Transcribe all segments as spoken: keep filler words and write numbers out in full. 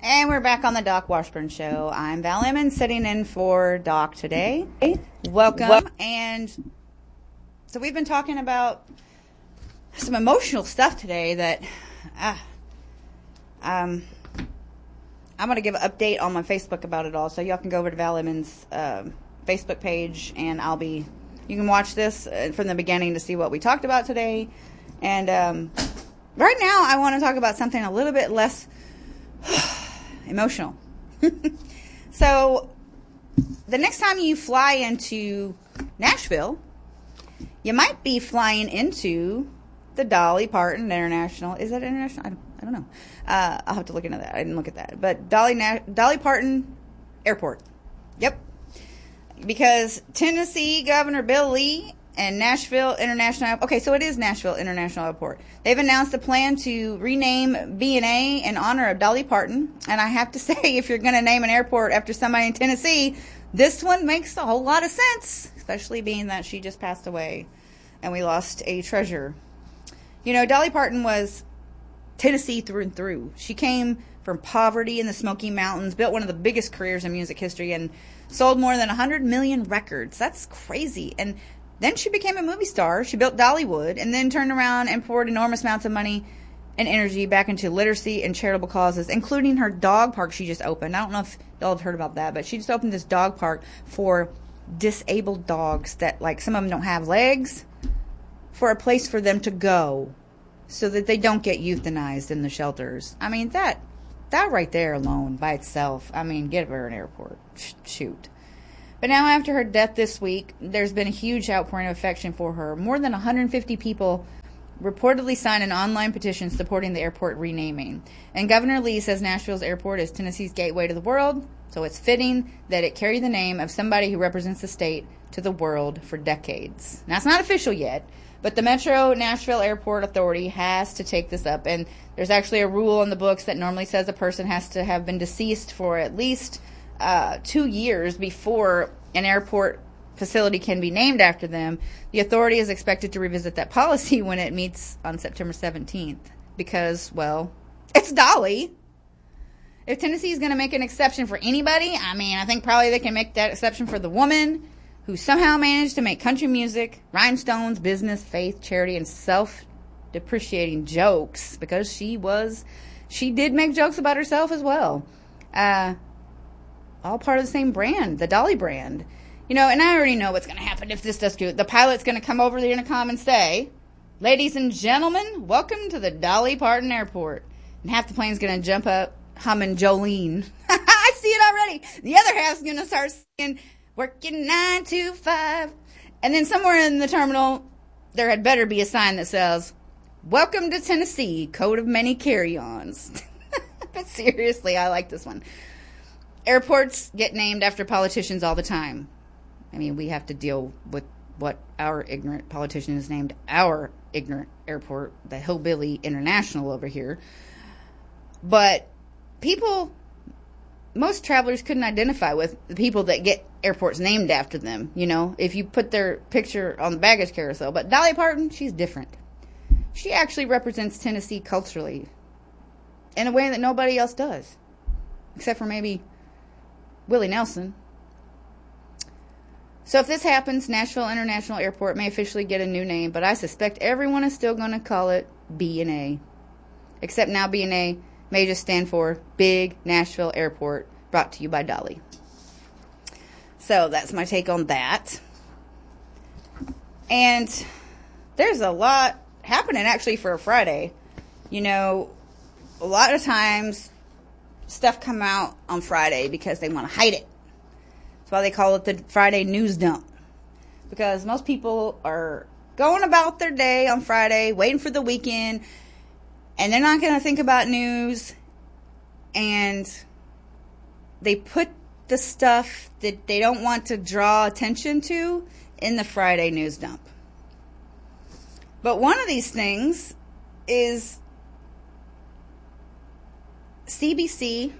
And we're back on the Doc Washburn Show. I'm Val Emmons, sitting in for Doc today. Welcome. Well, and so we've been talking about some emotional stuff today that uh, um, I'm going to give an update on my Facebook about it all. So y'all can go over to Val Emmons' uh, Facebook page, and I'll be, you can watch this from the beginning to see what we talked about today. And um, right now I want to talk about something a little bit less emotional. So the next time you fly into Nashville, you might be flying into the Dolly Parton International. Is that international? I don't, I don't know. Uh, I'll have to look into that. I didn't look at that. But Dolly Na- Dolly Parton Airport. Yep. Because Tennessee Governor Bill Lee and Nashville International... Okay, so it is Nashville International Airport. They've announced a plan to rename B and A in honor of Dolly Parton. And I have to say, if you're going to name an airport after somebody in Tennessee, this one makes a whole lot of sense. Especially being that she just passed away and we lost a treasure. You know, Dolly Parton was Tennessee through and through. She came from poverty in the Smoky Mountains, built one of the biggest careers in music history, and sold more than one hundred million records. That's crazy. And then she became a movie star. She built Dollywood and then turned around and poured enormous amounts of money and energy back into literacy and charitable causes, including her dog park she just opened. I don't know if y'all have heard about that, but she just opened this dog park for disabled dogs that, like, some of them don't have legs, for a place for them to go so that they don't get euthanized in the shelters. I mean, that that right there alone by itself, I mean, get her an airport. Shoot. But now after her death this week, there's been a huge outpouring of affection for her. More than one hundred fifty people reportedly signed an online petition supporting the airport renaming. And Governor Lee says Nashville's airport is Tennessee's gateway to the world, so it's fitting that it carry the name of somebody who represents the state to the world for decades. Now, it's not official yet, but the Metro Nashville Airport Authority has to take this up. And there's actually a rule in the books that normally says a person has to have been deceased for at least uh, two years before an airport facility can be named after them. The authority is expected to revisit that policy when it meets on September seventeenth. Because, well, it's Dolly. If Tennessee is going to make an exception for anybody, I mean, I think probably they can make that exception for the woman who somehow managed to make country music, rhinestones, business, faith, charity, and self-depreciating jokes, because she was, she did make jokes about herself as well. Uh, all part of the same brand, the Dolly brand. You know, and I already know what's going to happen if this does good. The pilot's going to come over the intercom and say, "Ladies and gentlemen, welcome to the Dolly Parton Airport." And half the plane's going to jump up humming Jolene. I see it already. The other half's going to start singing, "Working nine to five." And then somewhere in the terminal, there had better be a sign that says, "Welcome to Tennessee, coat of many carry-ons." But seriously, I like this one. Airports get named after politicians all the time. I mean, we have to deal with what our ignorant politician has named our ignorant airport, the Hillbilly International over here. But people, most travelers couldn't identify with the people that get airports named after them, you know, if you put their picture on the baggage carousel. But Dolly Parton, she's different. She actually represents Tennessee culturally in a way that nobody else does, except for maybe Willie Nelson. So if this happens, Nashville International Airport may officially get a new name, but I suspect everyone is still going to call it B and A. Except now B and A may just stand for Big Nashville Airport, brought to you by Dolly. So that's my take on that. And there's a lot happening actually for a Friday. You know, a lot of times stuff come out on Friday because they want to hide it. That's why they call it the Friday news dump. Because most people are going about their day on Friday, waiting for the weekend, and they're not going to think about news, and they put the stuff that they don't want to draw attention to in the Friday news dump. But one of these things is C B C.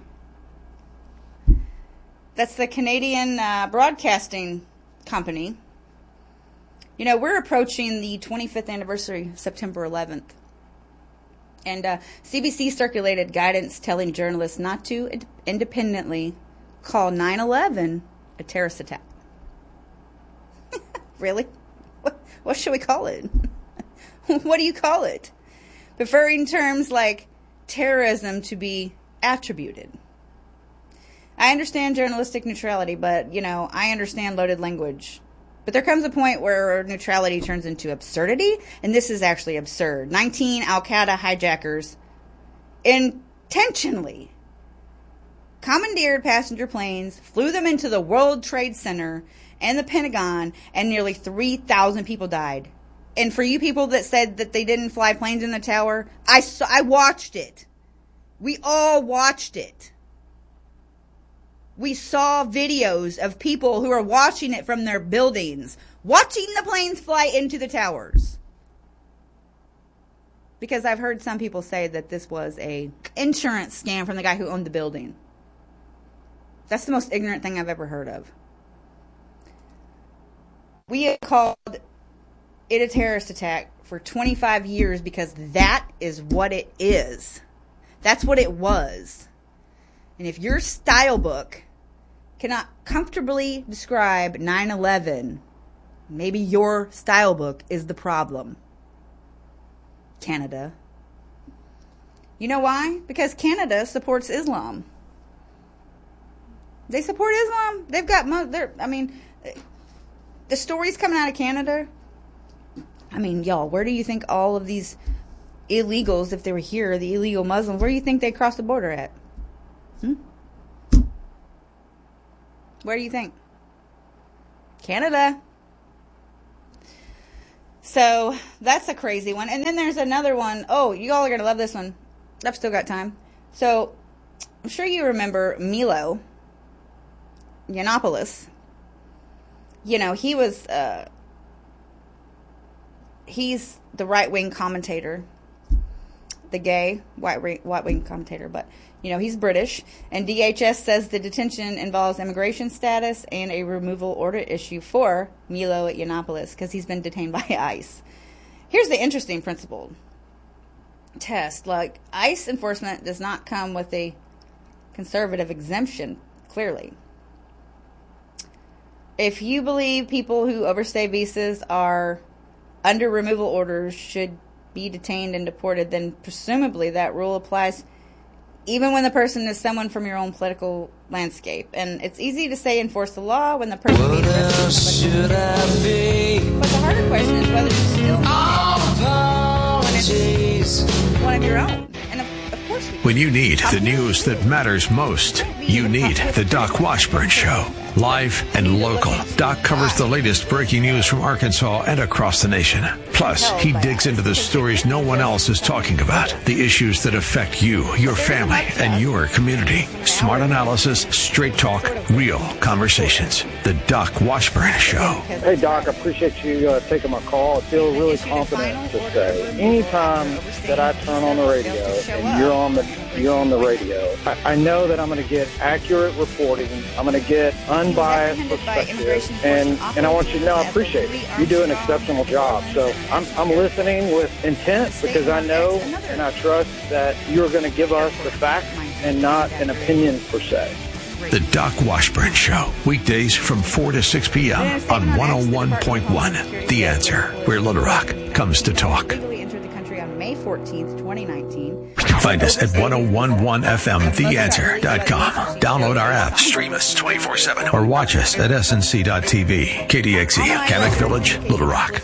That's the Canadian uh, Broadcasting Company. You know, we're approaching the twenty-fifth anniversary of September eleventh. And uh, C B C circulated guidance telling journalists not to ind- independently call nine eleven a terrorist attack. Really? What, what should we call it? What do you call it? Preferring terms like terrorism to be attributed. I understand journalistic neutrality, but, you know, I understand loaded language. But there comes a point where neutrality turns into absurdity, and this is actually absurd. nineteen Al-Qaeda hijackers intentionally commandeered passenger planes, flew them into the World Trade Center and the Pentagon, and nearly three thousand people died. And for you people that said that they didn't fly planes in the tower, I saw, I watched it. We all watched it. We saw videos of people who are watching it from their buildings, watching the planes fly into the towers. Because I've heard some people say that this was a insurance scam from the guy who owned the building. That's the most ignorant thing I've ever heard of. We have called it a terrorist attack for twenty-five years because that is what it is. That's what it was. And if your style book cannot comfortably describe nine eleven, maybe your style book is the problem. Canada. You know why? Because Canada supports Islam. They support Islam. They've got, mo- they're, I mean, the stories coming out of Canada, I mean, y'all, where do you think all of these illegals, if they were here, the illegal Muslims, where do you think they crossed the border at? Hmm? Where do you think? Canada. So that's a crazy one. And then there's another one. Oh, you all are going to love this one. I've still got time. So I'm sure you remember Milo Yiannopoulos. You know, he was, uh, he's the right-wing commentator, the gay white white-wing commentator, but you know, he's British, and D H S says the detention involves immigration status and a removal order issue for Milo Yiannopoulos because he's been detained by ICE. Here's the interesting principle test. Like, ICE enforcement does not come with a conservative exemption, clearly. If you believe people who overstay visas are under removal orders should be detained and deported, then presumably that rule applies even when the person is someone from your own political landscape. And it's easy to say enforce the law when the person being arrested is but the harder question is whether you still want it one of your own. And of, of course we When you need the news that matters most, you need the Doc Washburn Show. Live and local, Doc covers the latest breaking news from Arkansas and across the nation. Plus, he digs into the stories no one else is talking about, the issues that affect you, your family, and your community. Smart analysis, straight talk, real conversations. The Doc Washburn Show. Hey, Doc, I appreciate you uh, taking my call. I feel really confident to say anytime that I turn on the radio and you're on the you're on the radio, I, I know that I'm going to get accurate reporting. I'm going to get unbiased perspective, and and I want you to know I appreciate it. You do an exceptional job. So I'm I'm listening with intent because I know and I trust that you're going to give us the facts and not an opinion per se. The Doc Washburn Show, weekdays from four to six p.m. on one oh one point one. The Answer, where Little Rock comes to talk. Legally entered the country on May fourteenth, twenty nineteen. Find us at ten eleven F M the answer dot com. Download our app, stream us twenty-four seven, or watch us at S N C dot T V. K D X E, Kamek Village, Little Rock.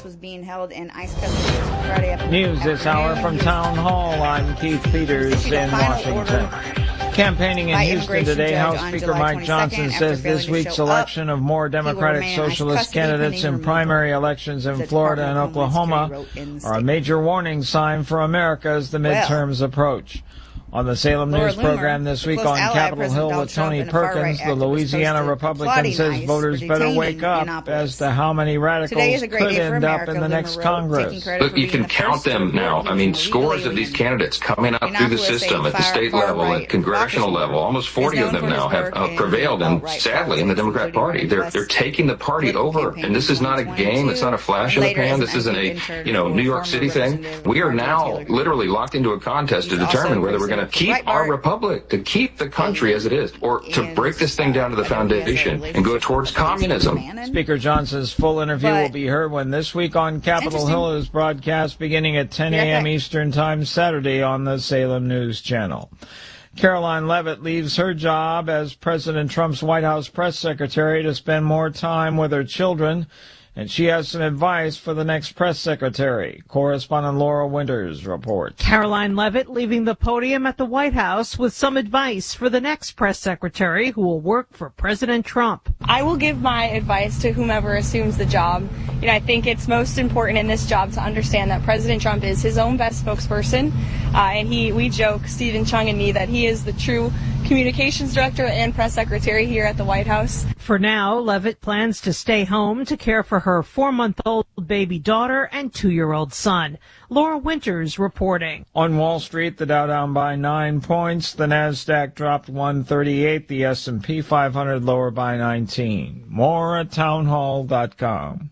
News this hour from Town Hall. I'm Keith Peters in Washington. Campaigning in Houston today, House Speaker Mike Johnson says this week's election of more Democratic Socialist candidates in primary elections in Florida and Oklahoma are a major warning sign for America as the midterms approach. On the Salem Laura News Loomer, program this week on Capitol Hill with Tony Perkins, the Louisiana Republican says voters better wake up as to how many radicals could end up in the next Congress. Look, you can count them now. I mean, scores of these candidates coming up through the system at the state level, at congressional level. Almost forty of them now have uh, prevailed, and sadly, in the Democrat Party, they're they're taking the party over. And this is not a game. It's not a flash in the pan. This isn't a you know New York City thing. We are now literally locked into a contest to determine whether we're going to keep our republic, to keep the country as it is, or to break this thing down to the foundation and go towards communism. Speaker Johnson's full interview will be heard when This Week on Capitol Hill is broadcast beginning at ten a.m. Eastern Time Saturday on the Salem News Channel. Caroline Leavitt leaves her job as President Trump's White House press secretary to spend more time with her children, and she has some advice for the next press secretary. Correspondent Laura Winters reports. Caroline Leavitt leaving the podium at the White House with some advice for the next press secretary who will work for President Trump. I will give my advice to whomever assumes the job. You know, I think it's most important in this job to understand that President Trump is his own best spokesperson, uh, and he, we joke, Stephen Chung and me, that he is the true communications director and press secretary here at the White House. For now, Leavitt plans to stay home to care for her four-month-old baby daughter and two-year-old son. Laura Winters reporting. On Wall Street, the Dow down by nine points. The Nasdaq dropped one thirty-eight. The S and P five hundred lower by nineteen. More at townhall dot com.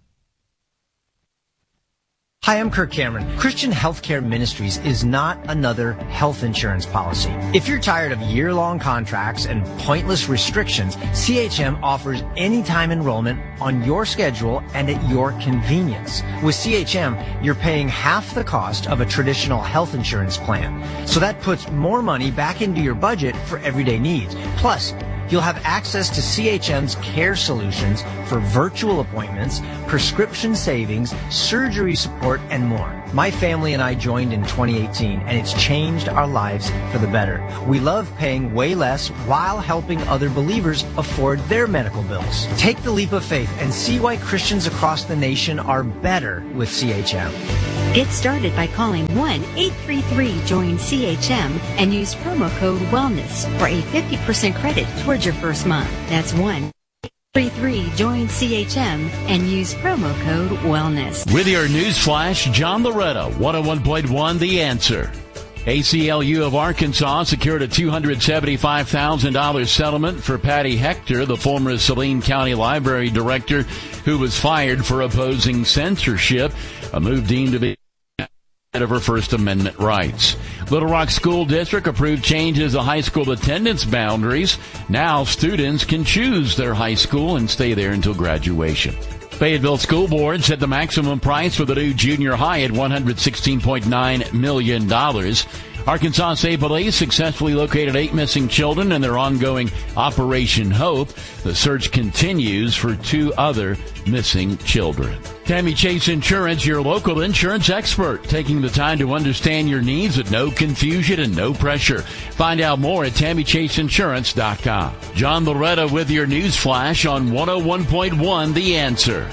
Hi, I'm Kirk Cameron. Christian Healthcare Ministries is not another health insurance policy. If you're tired of year-long contracts and pointless restrictions, C H M offers anytime enrollment on your schedule and at your convenience. With C H M, you're paying half the cost of a traditional health insurance plan. So that puts more money back into your budget for everyday needs. Plus, you'll have access to C H M's care solutions for virtual appointments, prescription savings, surgery support, and more. My family and I joined in twenty eighteen, and it's changed our lives for the better. We love paying way less while helping other believers afford their medical bills. Take the leap of faith and see why Christians across the nation are better with C H M. Get started by calling one eight three three join C H M and use promo code WELLNESS for a fifty percent credit towards your first month. That's one eight three three join C H M and use promo code WELLNESS. With your news flash, John Loretta, one oh one point one The Answer. A C L U of Arkansas secured a two hundred seventy-five thousand dollars settlement for Patty Hector, the former Saline County Library director who was fired for opposing censorship, a move deemed to be of her First Amendment rights. Little Rock School District approved changes to high school attendance boundaries. Now students can choose their high school and stay there until graduation. Fayetteville School Board set the maximum price for the new junior high at one hundred sixteen point nine million dollars. Arkansas State Police successfully located eight missing children in their ongoing Operation Hope. The search continues for two other missing children. Tammy Chase Insurance, your local insurance expert, taking the time to understand your needs with no confusion and no pressure. Find out more at tammy chase insurance dot com. John Loretta with your news flash on one oh one point one The Answer.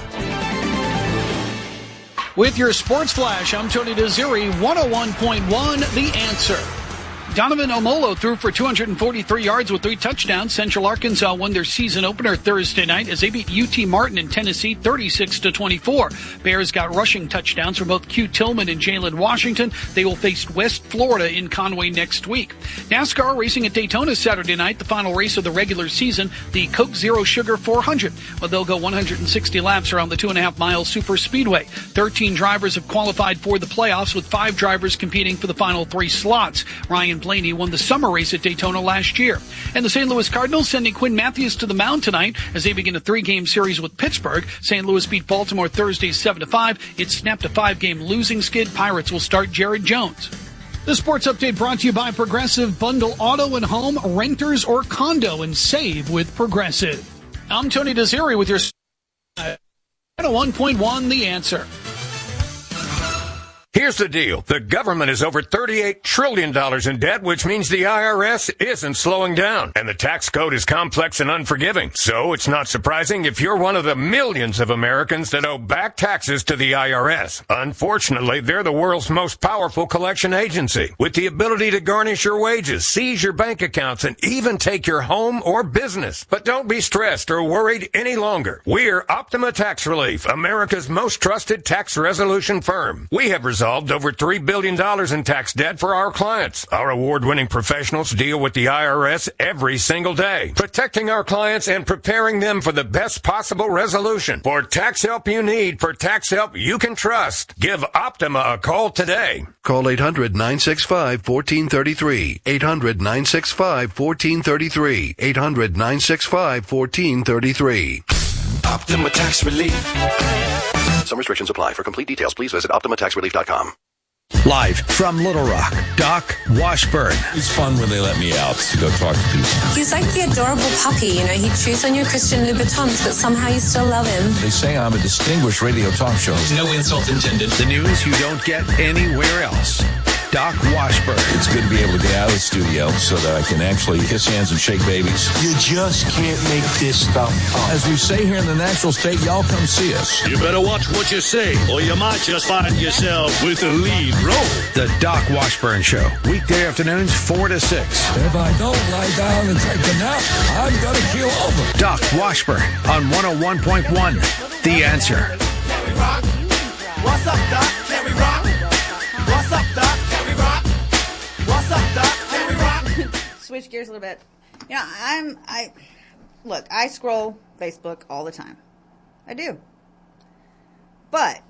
With your sports flash, I'm Tony Desiri, one oh one point one The Answer. Donovan Omolo threw for two hundred forty-three yards with three touchdowns. Central Arkansas won their season opener Thursday night as they beat U T Martin in Tennessee thirty-six to twenty-four. Bears got rushing touchdowns from both Q Tillman and Jalen Washington. They will face West Florida in Conway next week. NASCAR racing at Daytona Saturday night, the final race of the regular season, the Coke Zero Sugar four hundred. Well, they'll go one hundred sixty laps around the two and a half mile super speedway. thirteen drivers have qualified for the playoffs, with five drivers competing for the final three slots. Ryan Blaney won the summer race at Daytona last year. And the Saint Louis Cardinals sending Quinn Matthews to the mound tonight as they begin a three-game series with Pittsburgh. Saint Louis beat Baltimore Thursday seven to five. It snapped a five-game losing skid. Pirates will start Jared Jones. The sports update brought to you by Progressive. Bundle auto and home, renters or condo, and save with Progressive. I'm Tony Desiri with your one oh one point one The Answer. Here's the deal. The government is over thirty-eight trillion dollars in debt, which means the I R S isn't slowing down. And the tax code is complex and unforgiving. So it's not surprising if you're one of the millions of Americans that owe back taxes to the I R S. Unfortunately, they're the world's most powerful collection agency, with the ability to garnish your wages, seize your bank accounts, and even take your home or business. But don't be stressed or worried any longer. We're Optima Tax Relief, America's most trusted tax resolution firm. We have resolved over three billion dollars in tax debt for our clients. Our award-winning professionals deal with the I R S every single day, protecting our clients and preparing them for the best possible resolution. For tax help you need, for tax help you can trust, give Optima a call today. Call eight hundred, nine six five, one four three three. eight hundred, nine six five, one four three three. eight hundred, nine six five, one four three three. Optima Tax Relief. Some restrictions apply. For complete details, please visit optima tax relief dot com. Live from Little Rock, Doc Washburn. It's fun when they let me out to go talk to people. He's like the adorable puppy, you know. He chews on your Christian Louboutins, but somehow you still love him. They say I'm a distinguished radio talk show. No insult intended. The news you don't get anywhere else. Doc Washburn. It's good to be able to get out of the studio so that I can actually kiss hands and shake babies. You just can't make this stuff up. As we say here in the natural state, y'all come see us. You better watch what you say, or you might just find yourself with a lead role. The Doc Washburn Show. Weekday afternoons, four to six. If I don't lie down and take a nap, I'm going to keel over. Doc Washburn on one oh one point one. The Answer. Can we rock? What's up, Doc? Can we rock? What's up, Doc? What's up, Doc? Can we rock? Switch gears a little bit. You know, I'm, I, look, I scroll Facebook all the time. I do. But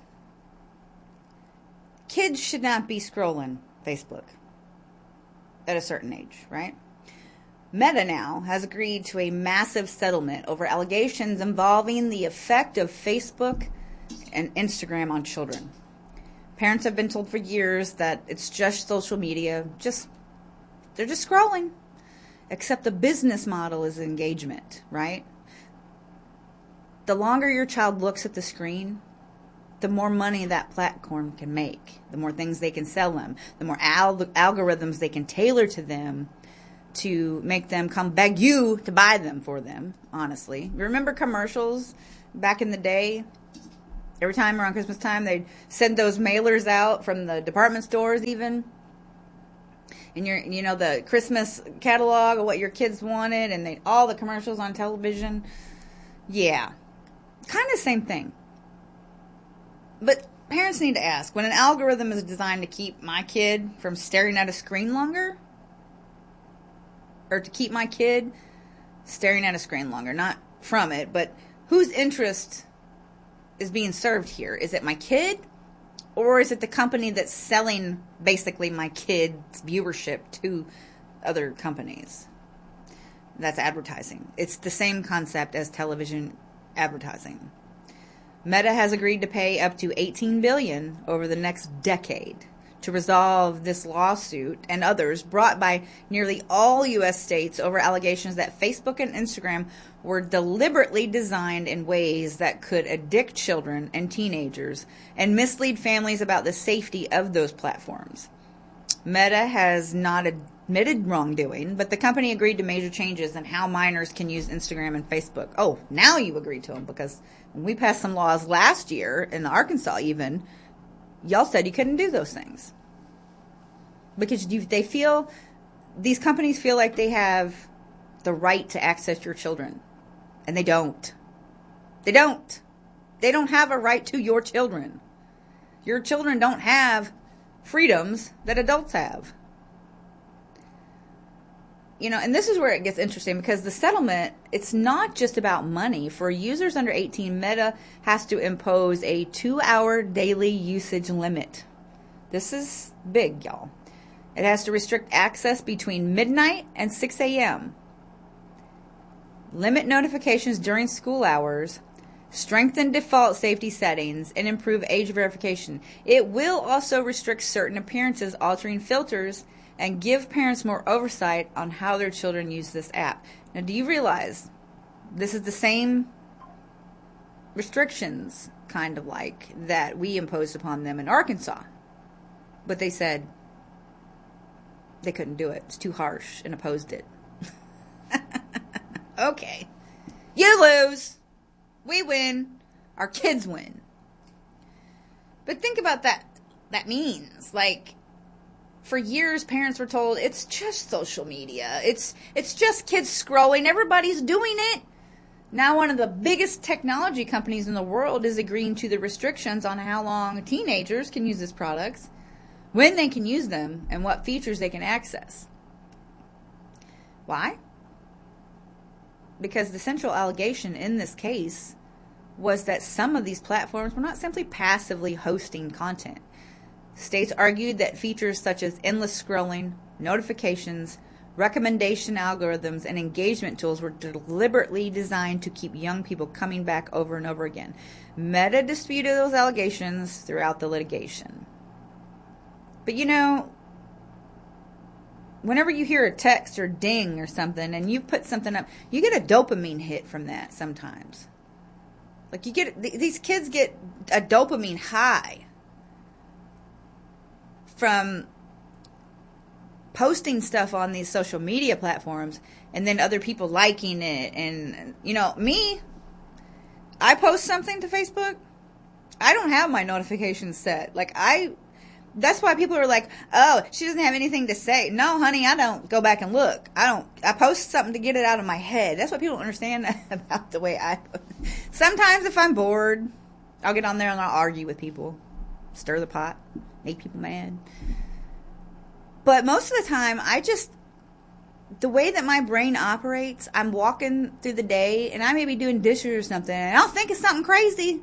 kids should not be scrolling Facebook at a certain age, right? Meta now has agreed to a massive settlement over allegations involving the effect of Facebook and Instagram on children. Parents have been told for years that it's just social media, just they're just scrolling. Except the business model is engagement, right? The longer your child looks at the screen, the more money that platform can make, the more things they can sell them, the more al- algorithms they can tailor to them to make them come beg you to buy them for them, honestly. Remember commercials back in the day? Every time around Christmas time, they'd send those mailers out from the department stores even. And your, you know, the Christmas catalog of what your kids wanted and they, all the commercials on television. Yeah. Kind of same thing. But parents need to ask, when an algorithm is designed to keep my kid from staring at a screen longer, or to keep my kid staring at a screen longer, not from it, but whose interest is being served here? Is it my kid, or is it the company that's selling basically my kid's viewership to other companies? That's advertising. It's the same concept as television advertising. Meta has agreed to pay up to eighteen billion dollars over the next decade to resolve this lawsuit and others brought by nearly all U S states over allegations that Facebook and Instagram were deliberately designed in ways that could addict children and teenagers and mislead families about the safety of those platforms. Meta has not admitted wrongdoing, but the company agreed to major changes in how minors can use Instagram and Facebook. Oh, now you agreed to them, because when we passed some laws last year in Arkansas even, y'all said you couldn't do those things. Because you, they feel, these companies feel like they have the right to access your children. And they don't. They don't. They don't have a right to your children. Your children don't have freedoms that adults have. You know, and this is where it gets interesting, because the settlement, it's not just about money. For users under eighteen, Meta has to impose a two-hour daily usage limit. This is big, y'all. It has to restrict access between midnight and six a.m., limit notifications during school hours, strengthen default safety settings, and improve age verification. It will also restrict certain appearances, altering filters, and give parents more oversight on how their children use this app. Now, do you realize this is the same restrictions, kind of like, that we imposed upon them in Arkansas? but they said they couldn't do it. It's too harsh and opposed it. Okay. You lose. We win. Our kids win. But think about that. That means, like, for years, parents were told it's just social media. It's it's just kids scrolling. Everybody's doing it. Now one of the biggest technology companies in the world is agreeing to the restrictions on how long teenagers can use these products, when they can use them, and what features they can access. Why? Because the central allegation in this case was that some of these platforms were not simply passively hosting content. States argued that features such as endless scrolling, notifications, recommendation algorithms, and engagement tools were deliberately designed to keep young people coming back over and over again. Meta disputed those allegations throughout the litigation. But you know, whenever you hear a text or ding or something and you put something up, you get a dopamine hit from that sometimes. Like you get, these kids get a dopamine high from posting stuff on these social media platforms and then other people liking it. And, you know, me, I post something to Facebook, I don't have my notifications set. Like, I, that's why people are like, oh, she doesn't have anything to say. No, honey, I don't go back and look. I don't, I post something to get it out of my head. That's what people don't understand about the way I post. Sometimes if I'm bored, I'll get on there and I'll argue with people, stir the pot, make people mad. But most of the time, I just, the way that my brain operates, I'm walking through the day and I may be doing dishes or something and I'll think of something crazy.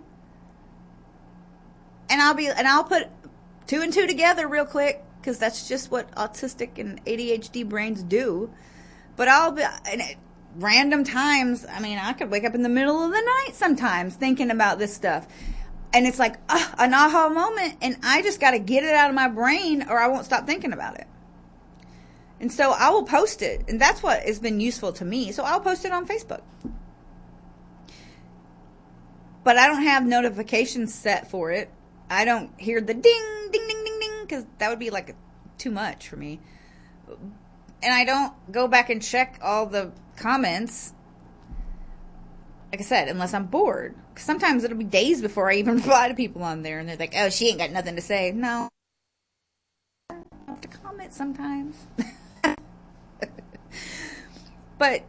And I'll be, and I'll put two and two together real quick because that's just what autistic and A D H D brains do. But I'll be, and at random times, I mean, I could wake up in the middle of the night sometimes thinking about this stuff. And it's like uh, an aha moment, and I just got to get it out of my brain or I won't stop thinking about it. And so I will post it, and that's what has been useful to me. So I'll post it on Facebook. But I don't have notifications set for it. I don't hear the ding, ding, ding, ding, ding, because that would be like too much for me. And I don't go back and check all the comments, like I said, unless I'm bored. Because sometimes it'll be days before I even reply to people on there, and they're like, oh, she ain't got nothing to say. No. I have to comment sometimes. But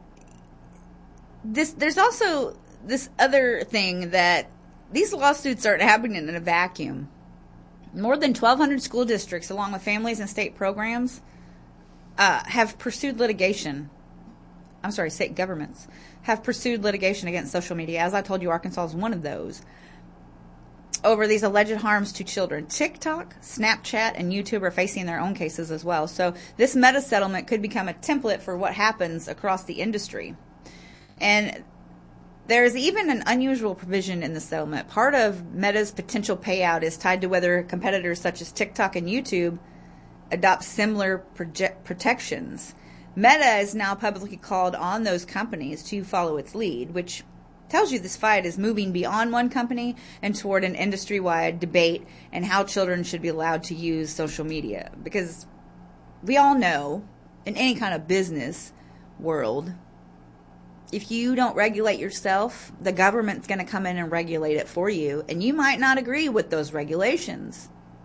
this, there's also this other thing that these lawsuits aren't happening in a vacuum. More than twelve hundred school districts, along with families and state programs, uh, have pursued litigation. I'm sorry, state governments have pursued litigation against social media. As I told you, Arkansas is one of those. Over these alleged harms to children. TikTok, Snapchat, and YouTube are facing their own cases as well. So this Meta settlement could become a template for what happens across the industry. And there is even an unusual provision in the settlement. Part of Meta's potential payout is tied to whether competitors such as TikTok and YouTube adopt similar project protections. Meta is now publicly called on those companies to follow its lead, which tells you this fight is moving beyond one company and toward an industry-wide debate and how children should be allowed to use social media. Because we all know, in any kind of business world, if you don't regulate yourself, the government's going to come in and regulate it for you, and you might not agree with those regulations.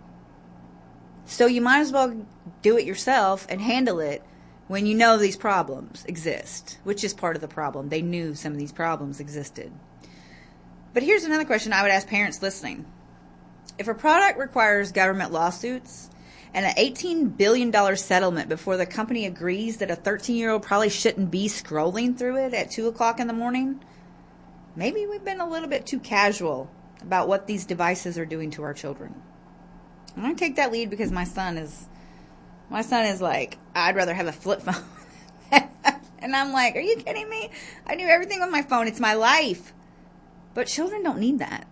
So you might as well do it yourself and handle it when you know these problems exist, which is part of the problem. They knew some of these problems existed. But here's another question I would ask parents listening. If a product requires government lawsuits and an eighteen billion dollars settlement before the company agrees that a thirteen-year-old probably shouldn't be scrolling through it at two o'clock in the morning, maybe we've been a little bit too casual about what these devices are doing to our children. I'm going to take that lead because my son is... My son is like, I'd rather have a flip phone. And I'm like, are you kidding me? I do everything on my phone. It's my life. But children don't need that.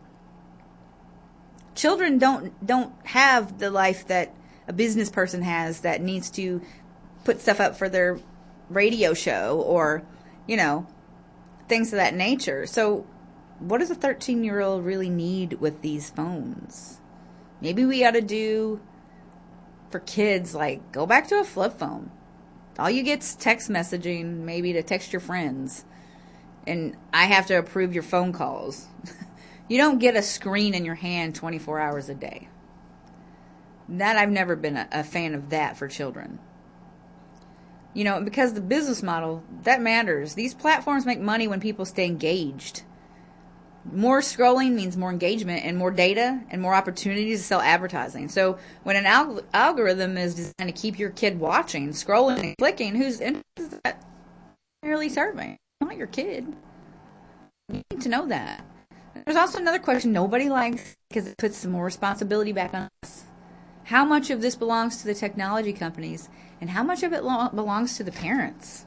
Children don't don't have the life that a business person has that needs to put stuff up for their radio show or, you know, things of that nature. So what does a thirteen-year-old really need with these phones? Maybe we ought to do for kids, like, go back to a flip phone. All you get's text messaging, maybe to text your friends. And I have to approve your phone calls. You don't get a screen in your hand twenty-four hours a day. That, I've never been a, a fan of that for children. You know, because the business model, that matters. These platforms make money when people stay engaged. More scrolling means more engagement and more data and more opportunities to sell advertising. So when an al- algorithm is designed to keep your kid watching, scrolling, and clicking, whose interest is that really serving? Not your kid. You need to know that. There's also another question nobody likes because it puts some more responsibility back on us. How much of this belongs to the technology companies and how much of it lo- belongs to the parents?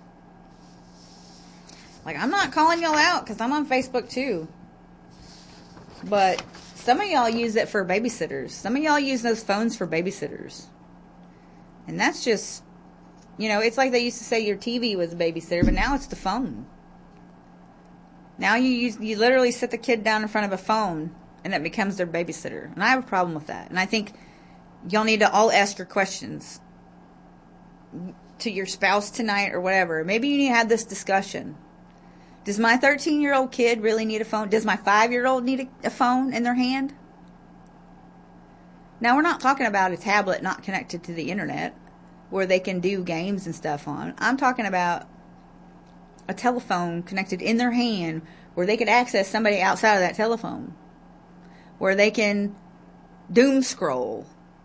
Like, I'm not calling y'all out because I'm on Facebook too. But some of y'all use it for babysitters. Some of y'all use those phones for babysitters. And that's just, you know, it's like they used to say your T V was a babysitter, but now it's the phone. Now you use, you literally sit the kid down in front of a phone and it becomes their babysitter. And I have a problem with that. And I think y'all need to all ask your questions to your spouse tonight or whatever. Maybe you need to have this discussion. Does my thirteen-year-old kid really need a phone? Does my five-year-old need a, a phone in their hand? Now, we're not talking about a tablet not connected to the internet where they can do games and stuff on. I'm talking about a telephone connected in their hand where they could access somebody outside of that telephone, where they can doom scroll.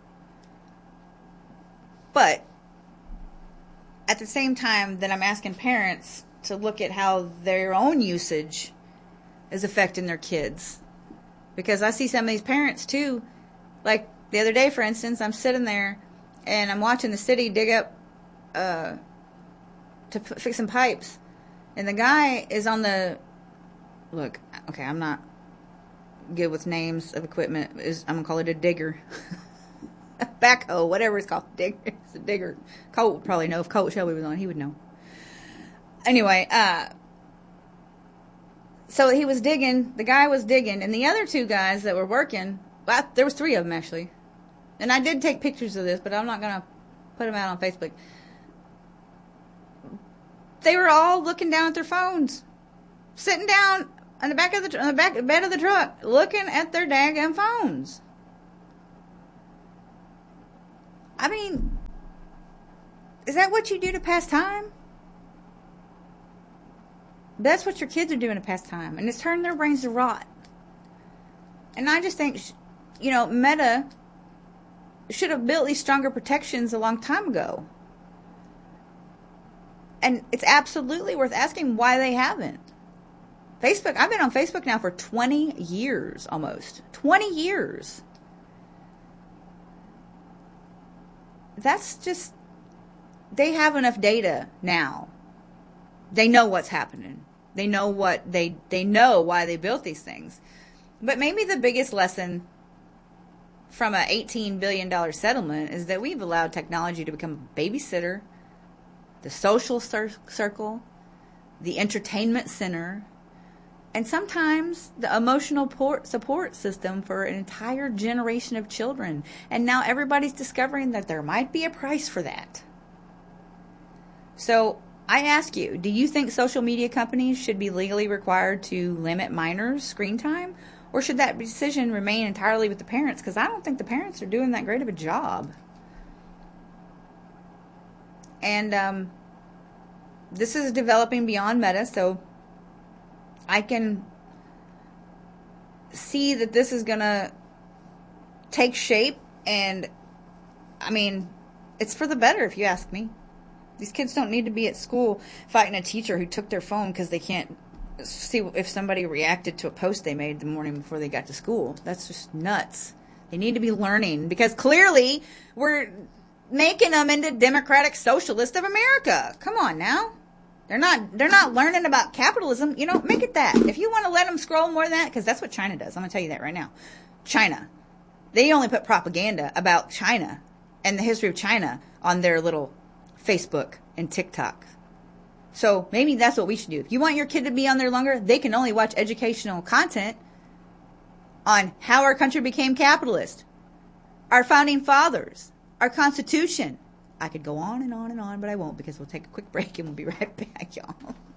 But at the same time that I'm asking parents to look at how their own usage is affecting their kids. Because I see some of these parents too. Like the other day, for instance, I'm sitting there and I'm watching the city dig up uh, to p- fix some pipes. And the guy is on the, look, okay, I'm not good with names of equipment. Is I'm going to call it a digger. A backhoe, whatever it's called. Digger. It's a digger. Colt would probably know. If Colt Shelby was on, he would know. Anyway, uh, so he was digging, the guy was digging, and the other two guys that were working, well, there was three of them actually, and I did take pictures of this, but I'm not going to put them out on Facebook. They were all looking down at their phones, sitting down on the back of the, on the back bed of the truck, looking at their daggone phones. I mean, is that what you do to pass time? That's what your kids are doing to pass time. And it's turning their brains to rot. And I just think, you know, Meta should have built these stronger protections a long time ago. And it's absolutely worth asking why they haven't. Facebook, I've been on Facebook now for twenty years almost. twenty years. That's just, they have enough data now. They know what's happening. They know what they they know why they built these things. But maybe the biggest lesson from an eighteen billion dollars settlement is that we've allowed technology to become a babysitter, the social cir- circle, the entertainment center, and sometimes the emotional port support system for an entire generation of children. And now everybody's discovering that there might be a price for that. So I ask you, do you think social media companies should be legally required to limit minors' screen time? Or should that decision remain entirely with the parents? Because I don't think the parents are doing that great of a job. And um, this is developing beyond Meta, so I can see that this is going to take shape. And, I mean, it's for the better if you ask me. These kids don't need to be at school fighting a teacher who took their phone because they can't see if somebody reacted to a post they made the morning before they got to school. That's just nuts. They need to be learning because clearly we're making them into Democratic Socialists of America. Come on now. They're not they're not learning about capitalism. You know, make it that. If you want to let them scroll more than that, because that's what China does. I'm going to tell you that right now. China. They only put propaganda about China and the history of China on their little Facebook and TikTok. So maybe that's what we should do. If you want your kid to be on there longer, they can only watch educational content on how our country became capitalist, our founding fathers, our Constitution. I could go on and on and on, but I won't because we'll take a quick break and we'll be right back, y'all.